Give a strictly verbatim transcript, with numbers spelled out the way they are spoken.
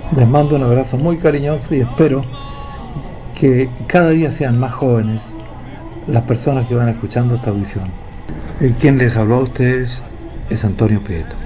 Les mando un abrazo muy cariñoso y espero que cada día sean más jóvenes las personas que van escuchando esta audición. El quien les habló a ustedes es Antonio Prieto.